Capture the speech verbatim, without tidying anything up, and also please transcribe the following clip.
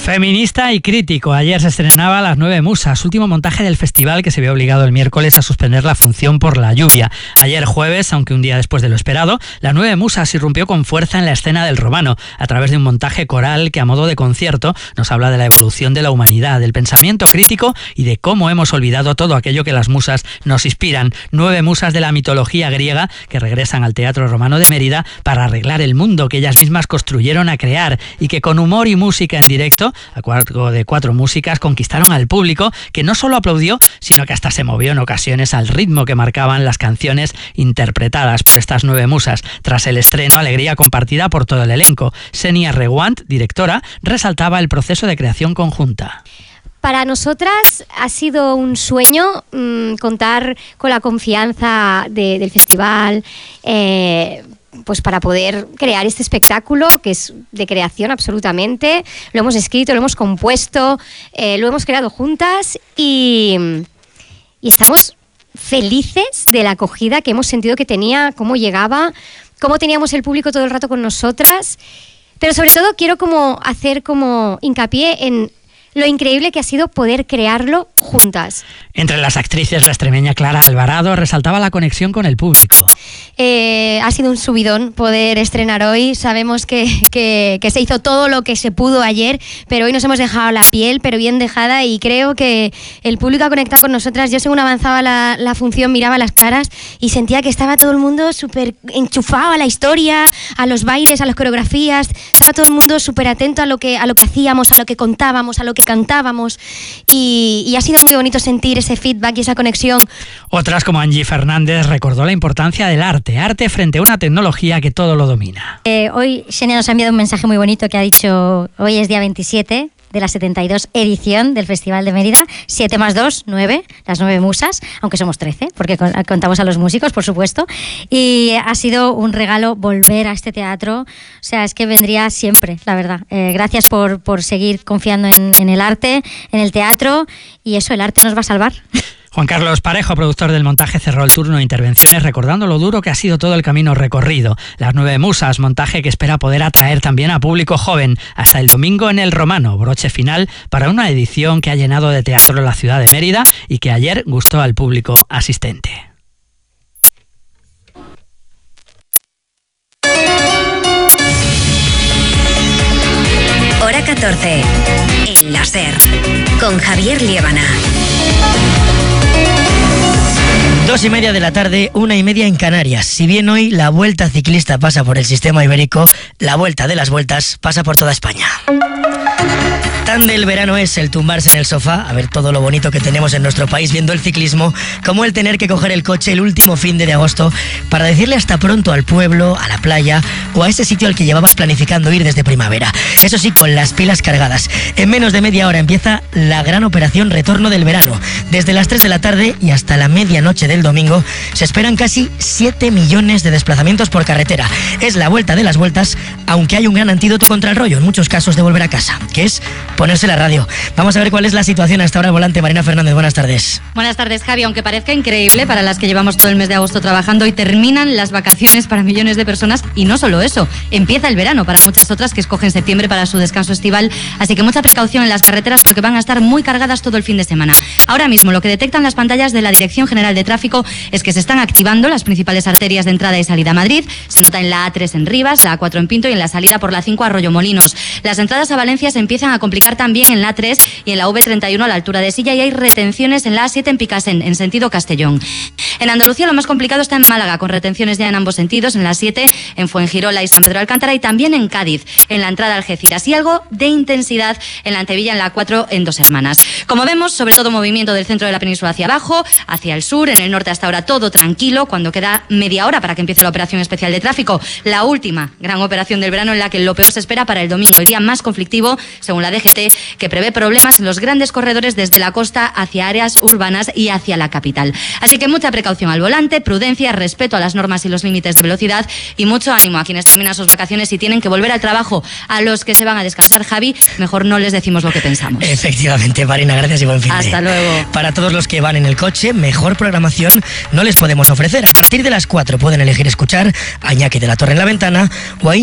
Feminista y crítico. Ayer se estrenaba Las Nueve Musas, último montaje del festival que se vio obligado el miércoles a suspender la función por la lluvia. Ayer jueves, aunque un día después de lo esperado, Las Nueve Musas irrumpió con fuerza en la escena del Romano, a través de un montaje coral que a modo de concierto nos habla de la evolución de la humanidad, del pensamiento crítico y de cómo hemos olvidado todo aquello que las musas nos inspiran. Nueve musas de la mitología griega que regresan al Teatro Romano de Mérida para arreglar el mundo que ellas mismas construyeron a crear y que con humor y música en directo, a cargo de cuatro músicas, conquistaron al público, que no solo aplaudió, sino que hasta se movió en ocasiones al ritmo que marcaban las canciones interpretadas por estas nueve musas. Tras el estreno, alegría compartida por todo el elenco. Xenia Reguant, directora, resaltaba el proceso de creación conjunta. Para nosotras ha sido un sueño mmm, contar con la confianza de, del festival, eh, pues para poder crear este espectáculo que es de creación absolutamente. Lo hemos escrito, lo hemos compuesto, eh, lo hemos creado juntas y, y estamos felices de la acogida que hemos sentido que tenía, cómo llegaba, cómo teníamos el público todo el rato con nosotras. Pero sobre todo quiero como hacer como hincapié en lo increíble que ha sido poder crearlo juntas. Entre las actrices, la extremeña Clara Alvarado resaltaba la conexión con el público. Eh, ha sido un subidón poder estrenar hoy. Sabemos que, que, que se hizo todo lo que se pudo ayer, pero hoy nos hemos dejado la piel, pero bien dejada, y creo que el público ha conectado con nosotras. Yo, según avanzaba la, la función, miraba las caras y sentía que estaba todo el mundo súper enchufado a la historia, a los bailes, a las coreografías. Estaba todo el mundo súper atento a lo que, a lo que hacíamos, a lo que contábamos, a lo que cantábamos, y, y ha sido muy bonito sentir ese feedback y esa conexión. Otras, como Angie Fernández, recordó la importancia del arte, arte frente a una tecnología que todo lo domina. Eh, hoy Xenia nos ha enviado un mensaje muy bonito que ha dicho: hoy es día veintisiete de la setenta y dos edición del Festival de Mérida, siete más dos, nueve, las nueve musas, aunque somos trece, porque contamos a los músicos, por supuesto, y ha sido un regalo volver a este teatro. O sea, es que vendría siempre, la verdad. Eh, gracias por, por seguir confiando en, en el arte, en el teatro, y eso, el arte nos va a salvar. Juan Carlos Parejo, productor del montaje, cerró el turno de intervenciones recordando lo duro que ha sido todo el camino recorrido. Las Nueve Musas, montaje que espera poder atraer también a público joven hasta el domingo en el Romano, broche final para una edición que ha llenado de teatro la ciudad de Mérida y que ayer gustó al público asistente. Hora catorce, en la SER, con Javier Liébana. Dos y media de la tarde, una y media en Canarias. Si bien hoy la Vuelta Ciclista pasa por el sistema ibérico, la Vuelta de las Vueltas pasa por toda España. Tan del verano es el tumbarse en el sofá, a ver todo lo bonito que tenemos en nuestro país viendo el ciclismo, como el tener que coger el coche el último fin de agosto para decirle hasta pronto al pueblo, a la playa o a ese sitio al que llevabas planificando ir desde primavera. Eso sí, con las pilas cargadas. En menos de media hora empieza la gran operación Retorno del Verano. Desde las tres de la tarde y hasta la medianoche del domingo se esperan casi siete millones de desplazamientos por carretera. Es la vuelta de las vueltas, aunque hay un gran antídoto contra el rollo, en muchos casos, de volver a casa, que es ponerse la radio. Vamos a ver cuál es la situación hasta ahora al volante. Marina Fernández, buenas tardes. Buenas tardes, Javi. Aunque parezca increíble para las que llevamos todo el mes de agosto trabajando, hoy terminan las vacaciones para millones de personas, y no solo eso, empieza el verano para muchas otras que escogen septiembre para su descanso estival, así que mucha precaución en las carreteras porque van a estar muy cargadas todo el fin de semana. Ahora mismo lo que detectan las pantallas de la Dirección General de Tráfico es que se están activando las principales arterias de entrada y salida a Madrid. Se nota en la A tres en Rivas, la A cuatro en Pinto y en la salida por la cinco a Arroyomolinos. Las entradas a Valencia se empiezan a complicar también en la A tres y en la V treinta y uno a la altura de Silla, y hay retenciones en la A siete en Picasen, en sentido Castellón. En Andalucía lo más complicado está en Málaga, con retenciones ya en ambos sentidos, en la siete, en Fuengirola y San Pedro de Alcántara, y también en Cádiz, en la entrada a Algeciras, y algo de intensidad en la Antevilla, en la A cuatro, en Dos Hermanas. Como vemos, sobre todo movimiento del centro de la península hacia abajo, hacia el sur, en el norte hasta ahora todo tranquilo, cuando queda media hora para que empiece la operación especial de tráfico, la última gran operación del verano, en la que lo peor se espera para el domingo, el día más conflictivo, según la D G T, que prevé problemas en los grandes corredores desde la costa hacia áreas urbanas y hacia la capital. Así que mucha precaución al volante, prudencia, respeto a las normas y los límites de velocidad, y mucho ánimo a quienes terminan sus vacaciones y tienen que volver al trabajo. A los que se van a descansar, Javi, mejor no les decimos lo que pensamos. Efectivamente, Marina, gracias y buen fin de. Hasta luego. Para todos los que van en el coche, mejor programación no les podemos ofrecer. A partir de las cuatro pueden elegir escuchar a Iñaki de la Torre en la Ventana o a